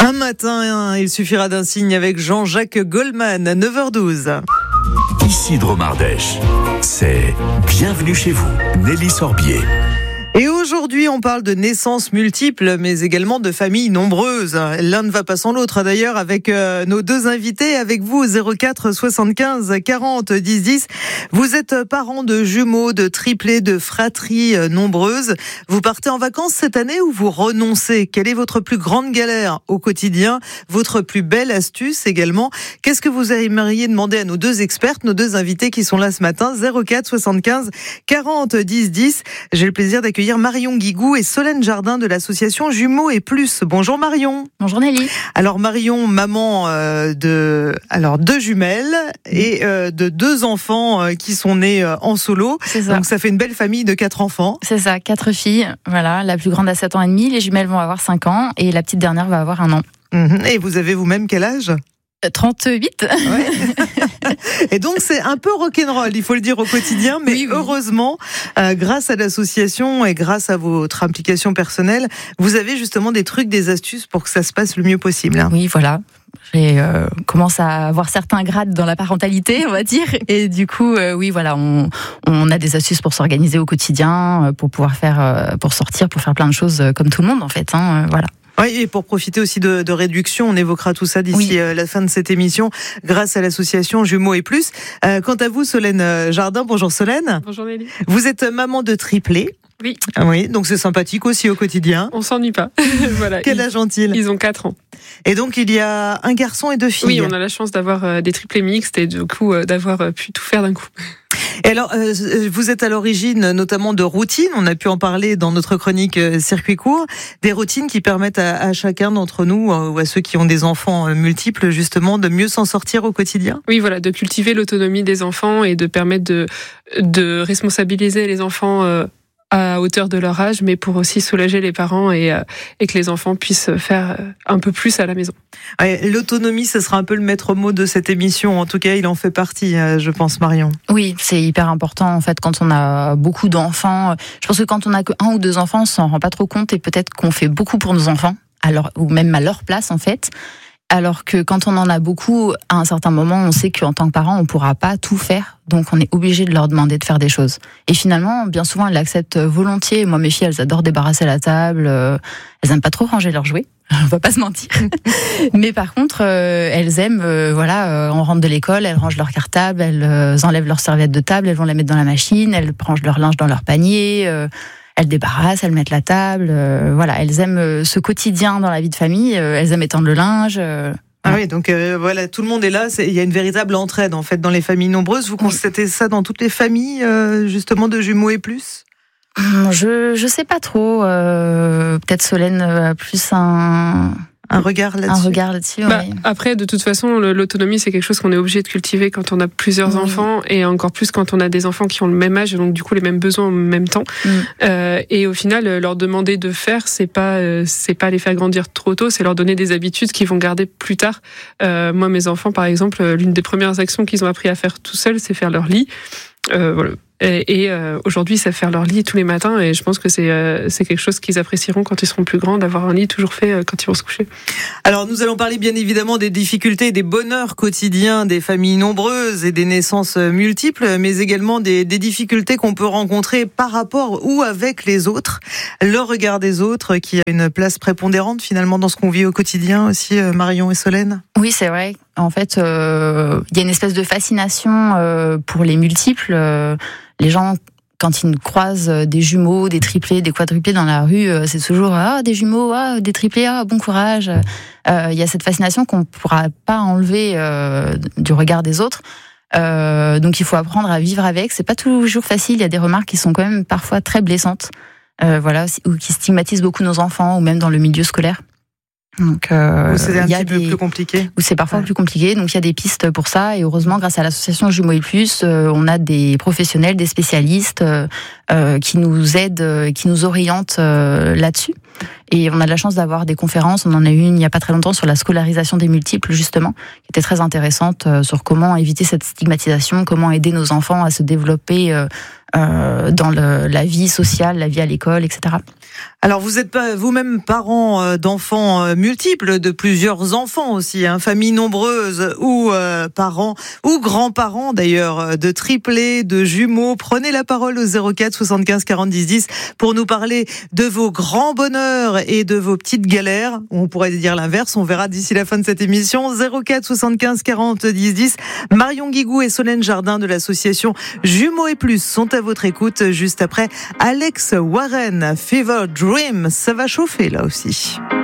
Un matin, il suffira d'un signe avec Jean-Jacques Goldman à 9h12. Ici Dromardèche, c'est Bienvenue chez vous, Nelly Sorbier. Et aujourd'hui, on parle de naissances multiples, mais également de familles nombreuses. L'un ne va pas sans l'autre, d'ailleurs, avec nos deux invités. Avec vous, 04 75 40 10 10. Vous êtes parents de jumeaux, de triplés, de fratries nombreuses. Vous partez en vacances cette année ou vous renoncez? Quelle est votre plus grande galère au quotidien? Votre plus belle astuce également? Qu'est-ce que vous aimeriez demander à nos deux expertes, nos deux invités qui sont là ce matin? 04 75 40 10 10. J'ai le plaisir d'accueillir Marion Guigou et Solène Jardin de l'association Jumeaux et Plus. Bonjour Marion. Bonjour Nelly. Alors Marion, maman de deux jumelles et de deux enfants qui sont nés en solo. C'est ça. Donc ça fait une belle famille de 4 enfants. C'est ça, 4 filles. Voilà, la plus grande a 7 ans et demi, les jumelles vont avoir 5 ans et la petite dernière va avoir 1 an. Et vous avez vous-même quel âge? 38. Ouais. Et donc c'est un peu rock'n'roll, il faut le dire au quotidien, mais oui. Heureusement, grâce à l'association et grâce à votre implication personnelle, vous avez justement des trucs, des astuces pour que ça se passe le mieux possible. Oui, voilà. J'ai commence à avoir certains grades dans la parentalité, on va dire, et du coup, oui, voilà, on a des astuces pour s'organiser au quotidien, pour pouvoir pour sortir, pour faire plein de choses comme tout le monde en fait. Voilà. Oui, et pour profiter aussi de réduction, on évoquera tout ça d'ici la fin de cette émission, grâce à l'association Jumeaux et Plus. Quant à vous, Solène Jardin, bonjour Solène. Bonjour Nelly. Vous êtes maman de triplés. Oui. Oui, donc c'est sympathique aussi au quotidien. On s'ennuie pas. Voilà. Quel âge ont-ils? Ils ont 4 ans. Et donc il y a un garçon et 2 filles. Oui, on a la chance d'avoir des triplés mixtes et du coup d'avoir pu tout faire d'un coup. Et alors, vous êtes à l'origine notamment de routines, on a pu en parler dans notre chronique Circuit court, des routines qui permettent à chacun d'entre nous, ou à ceux qui ont des enfants multiples, justement, de mieux s'en sortir au quotidien. Oui, voilà, de cultiver l'autonomie des enfants et de permettre de responsabiliser les enfants à hauteur de leur âge, mais pour aussi soulager les parents et que les enfants puissent faire un peu plus à la maison. Ouais, l'autonomie, ce sera un peu le maître mot de cette émission. En tout cas, il en fait partie, je pense, Marion. Oui, c'est hyper important en fait quand on a beaucoup d'enfants. Je pense que quand on a que 1 ou 2 enfants, on s'en rend pas trop compte et peut-être qu'on fait beaucoup pour nos enfants, ou même à leur place en fait. Alors que quand on en a beaucoup, à un certain moment, on sait qu'en tant que parent, on pourra pas tout faire. Donc, on est obligé de leur demander de faire des choses. Et finalement, bien souvent, elles l'acceptent volontiers. Moi, mes filles, elles adorent débarrasser la table. Elles aiment pas trop ranger leurs jouets. On va pas se mentir. Mais par contre, elles aiment, on rentre de l'école, elles rangent leur cartable, elles enlèvent leur serviette de table, elles vont la mettre dans la machine, elles rangent leur linge dans leur panier. Elles débarrassent, elles mettent la table, elles aiment ce quotidien dans la vie de famille, elles aiment étendre le linge. Ah oui, donc tout le monde est là, il y a une véritable entraide en fait dans les familles nombreuses. Vous constatez ça dans toutes les familles justement de Jumeaux et Plus? Je sais pas trop, peut-être Solène a plus un regard là-dessus. Oui. Après, de toute façon, l'autonomie, c'est quelque chose qu'on est obligé de cultiver quand on a plusieurs enfants et encore plus quand on a des enfants qui ont le même âge et donc du coup les mêmes besoins en même temps. Et au final, leur demander de faire, c'est pas les faire grandir trop tôt, c'est leur donner des habitudes qu'ils vont garder plus tard. Moi, mes enfants, par exemple, l'une des premières actions qu'ils ont appris à faire tout seuls, c'est faire leur lit. Voilà. Et aujourd'hui, ils savent faire leur lit tous les matins et je pense que c'est quelque chose qu'ils apprécieront quand ils seront plus grands, d'avoir un lit toujours fait quand ils vont se coucher. Alors nous allons parler bien évidemment des difficultés et des bonheurs quotidiens des familles nombreuses et des naissances multiples, mais également des difficultés qu'on peut rencontrer par rapport ou avec les autres, le regard des autres qui a une place prépondérante finalement dans ce qu'on vit au quotidien aussi, Marion et Solène. Oui, c'est vrai. En fait, il y a une espèce de fascination pour les multiples. Les gens, quand ils croisent des jumeaux, des triplés, des quadruplés dans la rue, c'est toujours des jumeaux, des triplés, bon courage. Il y a cette fascination qu'on ne pourra pas enlever du regard des autres. Donc il faut apprendre à vivre avec. C'est pas toujours facile. Il y a des remarques qui sont quand même parfois très blessantes, ou qui stigmatisent beaucoup nos enfants, ou même dans le milieu scolaire. Donc, c'est un petit peu plus compliqué. Ou c'est parfois plus compliqué. Donc il y a des pistes pour ça. Et heureusement, grâce à l'association Jumeaux et Plus, on a des professionnels, des spécialistes qui nous aident, qui nous orientent là-dessus. Et on a de la chance d'avoir des conférences. On en a eu une il n'y a pas très longtemps sur la scolarisation des multiples, justement, qui était très intéressante, sur comment éviter cette stigmatisation, comment aider nos enfants à se développer dans la vie sociale, la vie à l'école, etc. Alors vous êtes vous-même parent d'enfants multiples, de plusieurs enfants aussi, famille nombreuse ou parents ou grands-parents d'ailleurs, de triplés, de jumeaux. Prenez la parole au 04 75 40 10 10 pour nous parler de vos grands bonheurs et de vos petites galères. On pourrait dire l'inverse, on verra d'ici la fin de cette émission. 04 75 40 10 10. Marion Guigou et Solène Jardin de l'association Jumeaux et Plus sont à votre écoute juste après Alex Warren, Fever Dream. Ça va chauffer là aussi.